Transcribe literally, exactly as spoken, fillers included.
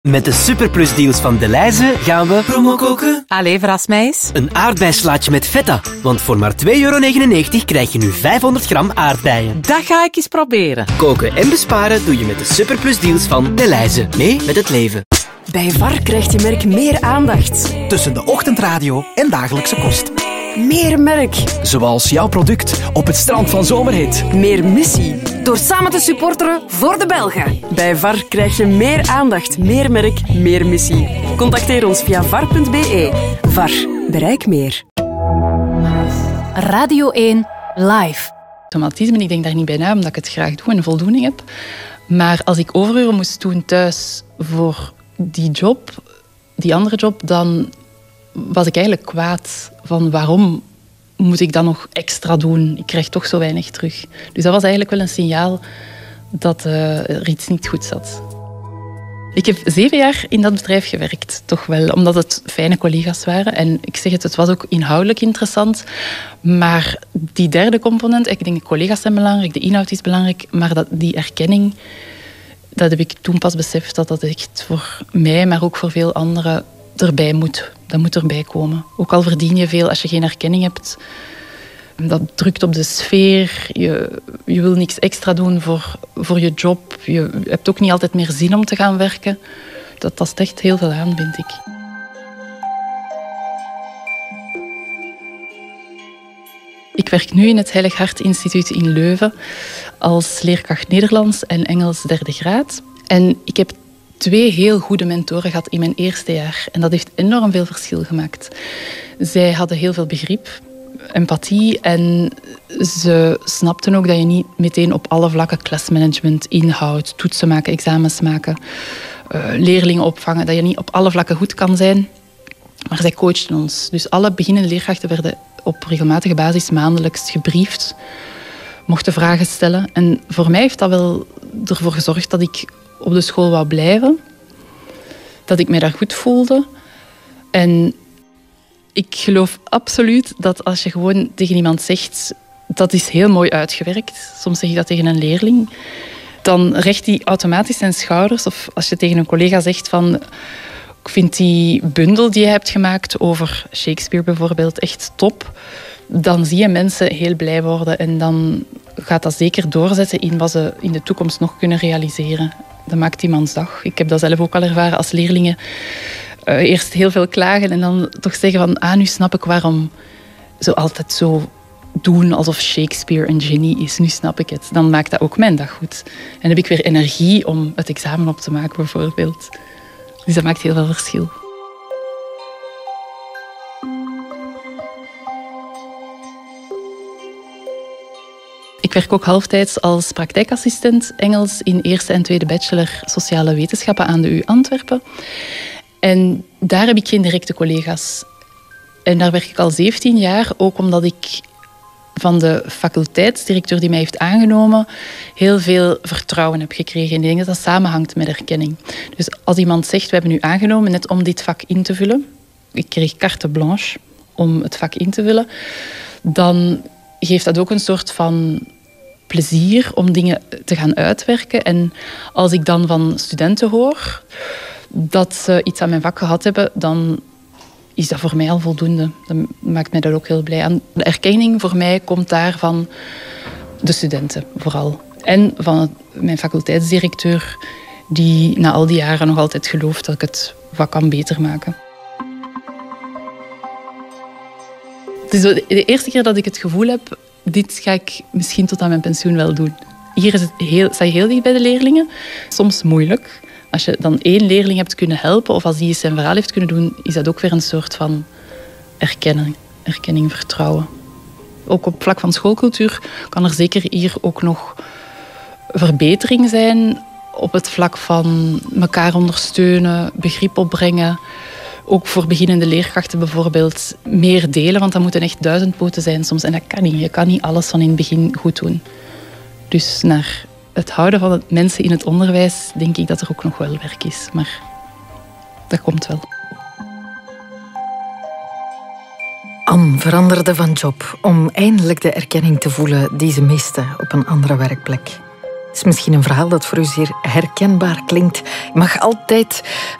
Met de superplusdeals van Delhaize gaan we promo koken. Allee, verras mij eens. Een aardbeislaatje met feta. Want voor maar twee euro negenennegentig krijg je nu vijfhonderd gram aardbeien. Dat ga ik eens proberen. Koken en besparen doe je met de superplusdeals van Delhaize. Mee met het leven. Bij V A R krijgt je merk meer aandacht. Tussen de ochtendradio en dagelijkse kost. Meer merk. Zoals jouw product op het strand van Zomerhit. Meer missie. Door samen te supporteren voor de Belgen. Bij V A R krijg je meer aandacht, meer merk, meer missie. Contacteer ons via var punt be. V A R. Bereik meer. Radio één Live. Automatisme, ik denk daar niet bij na, omdat ik het graag doe en voldoening heb. Maar als ik overuren moest doen thuis voor die job, die andere job, dan was ik eigenlijk kwaad van waarom moet ik dan nog extra doen? Ik krijg toch zo weinig terug. Dus dat was eigenlijk wel een signaal dat uh, er iets niet goed zat. Ik heb zeven jaar in dat bedrijf gewerkt, toch wel, omdat het fijne collega's waren. En ik zeg het, het was ook inhoudelijk interessant. Maar die derde component, ik denk de collega's zijn belangrijk, de inhoud is belangrijk, maar dat, die erkenning, dat heb ik toen pas beseft dat dat echt voor mij, maar ook voor veel anderen erbij moet. Dat moet erbij komen. Ook al verdien je veel, als je geen erkenning hebt, dat drukt op de sfeer. Je, je wil niks extra doen voor, voor je job. Je hebt ook niet altijd meer zin om te gaan werken. Dat tast echt heel veel aan, vind ik. Ik werk nu in het Heilig Hart Instituut in Leuven als leerkracht Nederlands en Engels derde graad. En ik heb twee heel goede mentoren gehad in mijn eerste jaar. En dat heeft enorm veel verschil gemaakt. Zij hadden heel veel begrip, empathie en ze snapten ook dat je niet meteen op alle vlakken klasmanagement, inhoud, toetsen maken, examens maken, uh, leerlingen opvangen, dat je niet op alle vlakken goed kan zijn. Maar zij coachten ons. Dus alle beginnende leerkrachten werden op regelmatige basis maandelijks gebriefd, mochten vragen stellen. En voor mij heeft dat wel ervoor gezorgd dat ik op de school wou blijven. Dat ik mij daar goed voelde. En ik geloof absoluut dat als je gewoon tegen iemand zegt, dat is heel mooi uitgewerkt. Soms zeg je dat tegen een leerling. Dan recht hij automatisch zijn schouders. Of als je tegen een collega zegt van, ik vind die bundel die je hebt gemaakt over Shakespeare bijvoorbeeld echt top. Dan zie je mensen heel blij worden. En dan gaat dat zeker doorzetten in wat ze in de toekomst nog kunnen realiseren. Dat maakt iemands dag. Ik heb dat zelf ook al ervaren als leerlingen. Uh, eerst heel veel klagen en dan toch zeggen van, ah, nu snap ik waarom ze altijd zo doen alsof Shakespeare een genie is. Nu snap ik het. Dan maakt dat ook mijn dag goed. En dan heb ik weer energie om het examen op te maken, bijvoorbeeld. Dus dat maakt heel veel verschil. Ik werk ook halftijds als praktijkassistent Engels in eerste en tweede bachelor sociale wetenschappen aan de U Antwerpen. En daar heb ik geen directe collega's. En daar werk ik al zeventien jaar, ook omdat ik van de faculteitsdirecteur die mij heeft aangenomen heel veel vertrouwen heb gekregen. En ik denk dat dat samenhangt met erkenning. Dus als iemand zegt, we hebben u aangenomen net om dit vak in te vullen, ik kreeg carte blanche om het vak in te vullen, dan geeft dat ook een soort van plezier om dingen te gaan uitwerken. En als ik dan van studenten hoor dat ze iets aan mijn vak gehad hebben, dan is dat voor mij al voldoende. Dat maakt mij daar ook heel blij aan. De erkenning voor mij komt daar van de studenten vooral. En van mijn faculteitsdirecteur, die na al die jaren nog altijd gelooft dat ik het vak kan beter maken. Het is de eerste keer dat ik het gevoel heb, dit ga ik misschien tot aan mijn pensioen wel doen. Hier is het heel, sta je heel dicht bij de leerlingen. Soms moeilijk. Als je dan één leerling hebt kunnen helpen, of als die zijn verhaal heeft kunnen doen, is dat ook weer een soort van erkenning, erkenning, vertrouwen. Ook op vlak van schoolcultuur kan er zeker hier ook nog verbetering zijn op het vlak van elkaar ondersteunen, begrip opbrengen. Ook voor beginnende leerkrachten bijvoorbeeld meer delen, want dat moeten echt duizendpoten zijn soms. En dat kan niet. Je kan niet alles van in het begin goed doen. Dus naar het houden van het mensen in het onderwijs denk ik dat er ook nog wel werk is. Maar dat komt wel. Anne veranderde van job om eindelijk de erkenning te voelen die ze miste op een andere werkplek. Het is misschien een verhaal dat voor u zeer herkenbaar klinkt. Je mag altijd